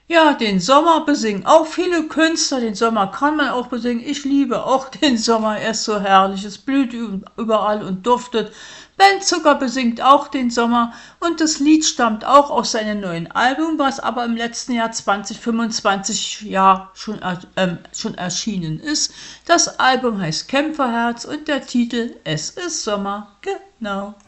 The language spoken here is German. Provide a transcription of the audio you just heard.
Ja, den Sommer besingen auch viele Künstler, den Sommer kann man auch besingen. Ich liebe auch den Sommer, er ist so herrlich, es blüht überall und duftet. Ben Zucker besingt auch den Sommer und das Lied stammt auch aus seinem neuen Album, was aber im letzten Jahr 2025 schon erschienen ist. Das Album heißt Kämpferherz und der Titel Es ist Sommer, genau.